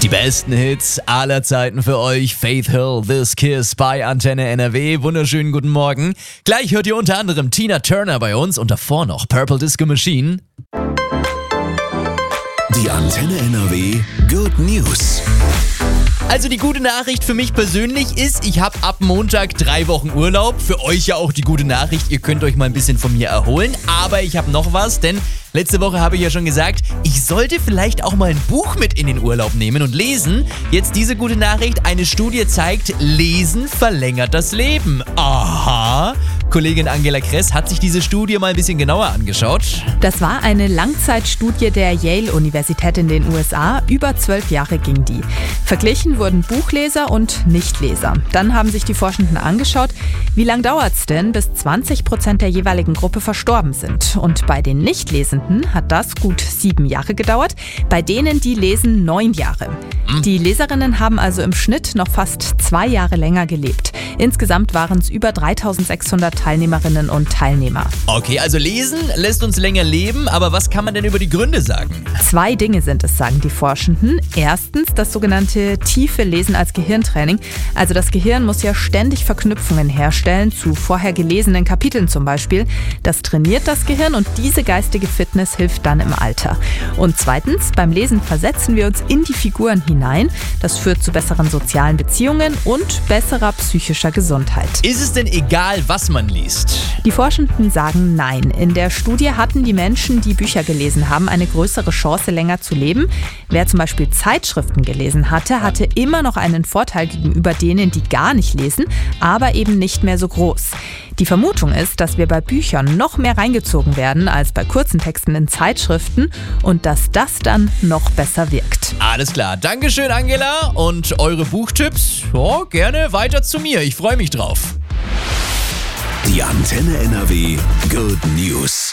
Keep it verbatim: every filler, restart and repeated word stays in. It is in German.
Die besten Hits aller Zeiten für euch. Faith Hill, This Kiss bei Antenne N R W. Wunderschönen guten Morgen. Gleich hört ihr unter anderem Tina Turner bei uns und davor noch Purple Disco Machine. Die Antenne N R W Good News. Also die gute Nachricht für mich persönlich ist, ich habe ab Montag drei Wochen Urlaub. Für euch ja auch die gute Nachricht, ihr könnt euch mal ein bisschen von mir erholen. Aber ich habe noch was, denn letzte Woche habe ich ja schon gesagt, ich sollte vielleicht auch mal ein Buch mit in den Urlaub nehmen und lesen. Jetzt diese gute Nachricht, eine Studie zeigt, Lesen verlängert das Leben. Aha. Kollegin Angela Kress hat sich diese Studie mal ein bisschen genauer angeschaut. Das war eine Langzeitstudie der Yale-Universität in den U S A. Über zwölf Jahre ging die. Verglichen wurden Buchleser und Nichtleser. Dann haben sich die Forschenden angeschaut, wie lange dauert es denn, bis zwanzig Prozent der jeweiligen Gruppe verstorben sind. Und bei den Nichtlesenden hat das gut sieben Jahre gedauert. Bei denen, die lesen, neun Jahre. Die Leserinnen haben also im Schnitt noch fast zwei Jahre länger gelebt. Insgesamt waren es über dreitausendsechshundert Teilnehmerinnen und Teilnehmer. Okay, also Lesen lässt uns länger leben, aber was kann man denn über die Gründe sagen? Zwei Dinge sind es, sagen die Forschenden. Erstens das sogenannte tiefe Lesen als Gehirntraining. Also das Gehirn muss ja ständig Verknüpfungen herstellen, zu vorher gelesenen Kapiteln zum Beispiel. Das trainiert das Gehirn und diese geistige Fitness hilft dann im Alter. Und zweitens, beim Lesen versetzen wir uns in die Figuren hinein. Das führt zu besseren sozialen Beziehungen und besserer psychischer Gesundheit. Ist es denn egal, was man liest? Die Forschenden sagen nein. In der Studie hatten die Menschen, die Bücher gelesen haben, eine größere Chance, länger zu leben. Wer zum Beispiel Zeitschriften gelesen hatte, hatte immer noch einen Vorteil gegenüber denen, die gar nicht lesen, aber eben nicht mehr so groß. Die Vermutung ist, dass wir bei Büchern noch mehr reingezogen werden als bei kurzen Texten in Zeitschriften und dass das dann noch besser wirkt. Alles klar. Dankeschön, Angela. Und eure Buchtipps? Oh, gerne weiter zu mir. Ich freue mich drauf. Die Antenne N R W Good News.